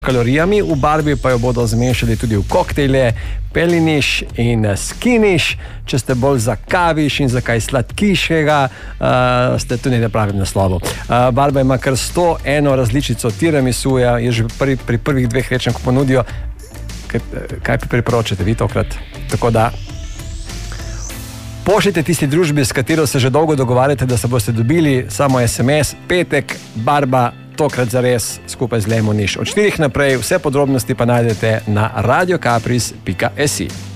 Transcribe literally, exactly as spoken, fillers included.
kalorijami, v barvi pa jo bodo zmešali tudi v koktejle, peliniš in skiniš. Če ste bolj za kaviš in za kaj sladkiškega, uh, ste tudi na pravem naslovu. Uh, barva ima kar sto eno različico tiramisuja, je že pri, pri prvih dveh rečem, ko ponudijo. Kaj, kaj pa priporočate vi tokrat? Tako da pošljite tisti družbi, s katero se že dolgo dogovarjate, da se boste dobili samo es em es, petek, barba, tokrat zares skupaj z Lemoniš. Od štirih naprej, vse podrobnosti pa najdete na radiokapris pika si.